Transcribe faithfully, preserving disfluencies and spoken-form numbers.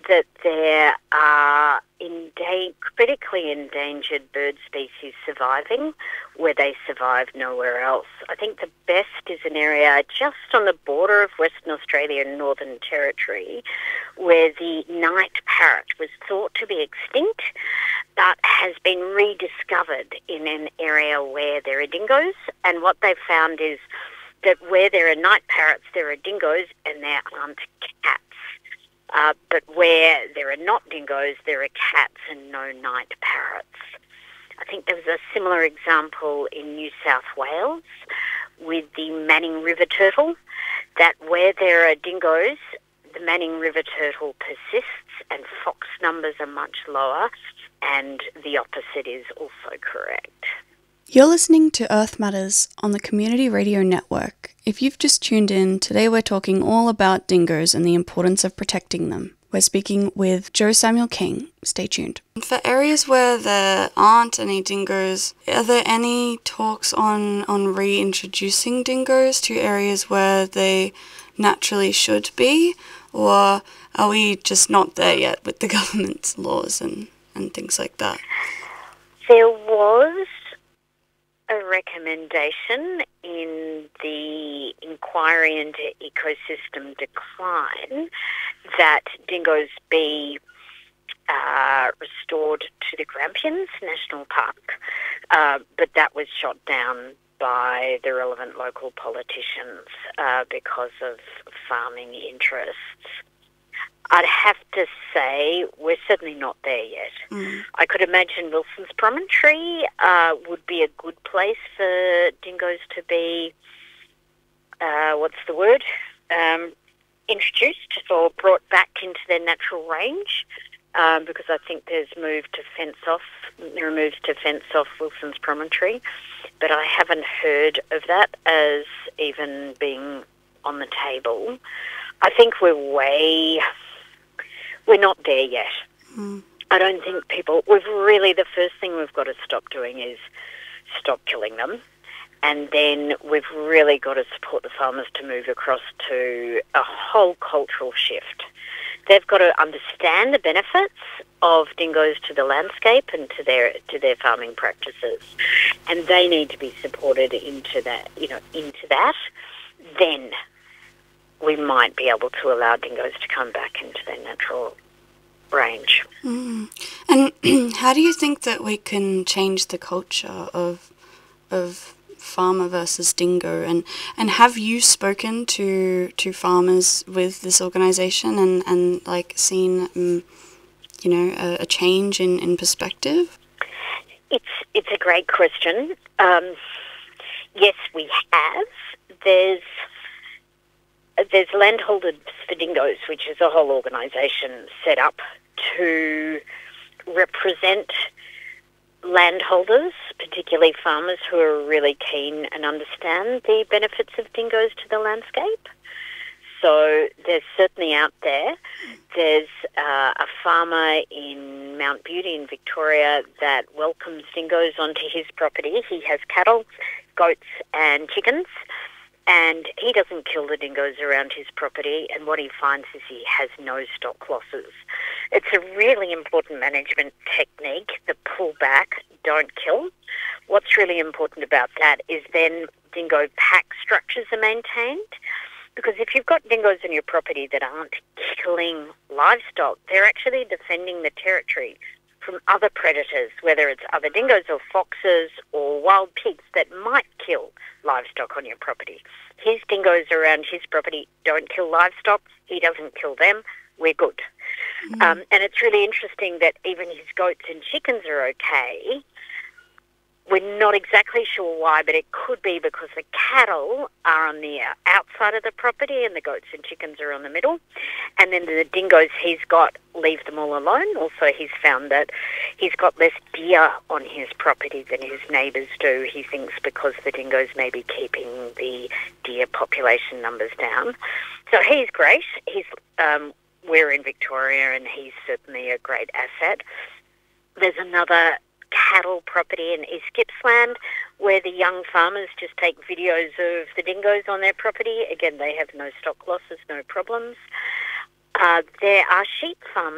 that there are enda- critically endangered bird species surviving where they survive nowhere else. I think the best is an area just on the border of Western Australia and Northern Territory where the night parrot was thought to be extinct but has been rediscovered in an area where there are dingoes. And what they've found is that where there are night parrots, there are dingoes and there aren't cats. Uh, but where there are not dingoes, there are cats and no night parrots. I think there was a similar example in New South Wales with the Manning River turtle, that where there are dingoes, the Manning River turtle persists and fox numbers are much lower, and the opposite is also correct. You're listening to Earth Matters on the Community Radio Network. If you've just tuned in, today we're talking all about dingoes and the importance of protecting them. We're speaking with Joe Samuel King. Stay tuned. For areas where there aren't any dingoes, are there any talks on, on reintroducing dingoes to areas where they naturally should be? Or are we just not there yet with the government's laws and, and things like that? There was a recommendation in the inquiry into ecosystem decline that dingoes be uh, restored to the Grampians National Park, uh, but that was shot down by the relevant local politicians uh, because of farming interests. I'd have to say we're certainly not there yet. Mm. I could imagine Wilson's Promontory uh, would be a good place for dingoes to be, uh, what's the word, um, introduced or brought back into their natural range, um, because I think there's move to fence off, there are moves to fence off Wilson's Promontory, but I haven't heard of that as even being on the table. I think we're way... We're not there yet. Mm. I don't think people... We've really... The first thing we've got to stop doing is stop killing them. And then we've really got to support the farmers to move across to a whole cultural shift. They've got to understand the benefits of dingoes to the landscape and to their to their farming practices. And they need to be supported into that, you know, into that. Then we might be able to allow dingoes to come back into their natural range. Mm. And how do you think that we can change the culture of of farmer versus dingo? And, and have you spoken to to farmers with this organisation and, and like seen, um, you know, a, a change in, in perspective? It's, it's a great question. Um, yes, we have. There's... There's Landholders for Dingoes, which is a whole organisation set up to represent landholders, particularly farmers who are really keen and understand the benefits of dingoes to the landscape. So there's certainly out there. There's uh, a farmer in Mount Beauty in Victoria that welcomes dingoes onto his property. He has cattle, goats and chickens. And he doesn't kill the dingoes around his property, and what he finds is he has no stock losses. It's a really important management technique, the pull back, don't kill. What's really important about that is then dingo pack structures are maintained, because if you've got dingoes on your property that aren't killing livestock, they're actually defending the territory from other predators, whether it's other dingoes or foxes or wild pigs that might kill livestock on your property. His dingoes around his property don't kill livestock. He doesn't kill them. We're good. Mm. Um, and it's really interesting that even his goats and chickens are okay. We're not exactly sure why, but it could be because the cattle are on the outside of the property and the goats and chickens are on the middle. And then the dingoes he's got leave them all alone. Also, he's found that he's got less deer on his property than his neighbours do. He thinks because the dingoes may be keeping the deer population numbers down. So he's great. He's um, we're in Victoria and he's certainly a great asset. There's another cattle property in East Gippsland where the young farmers just take videos of the dingoes on their property. Again, they have no stock losses, no problems. Uh, there are sheep farmers